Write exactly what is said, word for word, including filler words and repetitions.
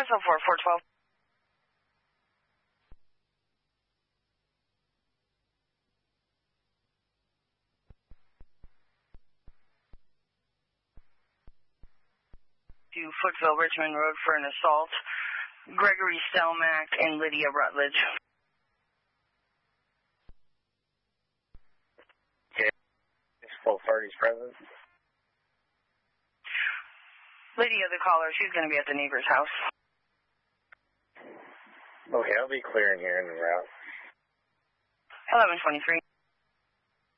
Fresno four four twelve. To Footville, Richmond Road for an assault. Gregory Stelmack and Lydia Rutledge. Okay. Full parties present. Lydia, the caller, she's going to be at the neighbor's house. Okay, I'll be clearing here in the route. eleven twenty-three.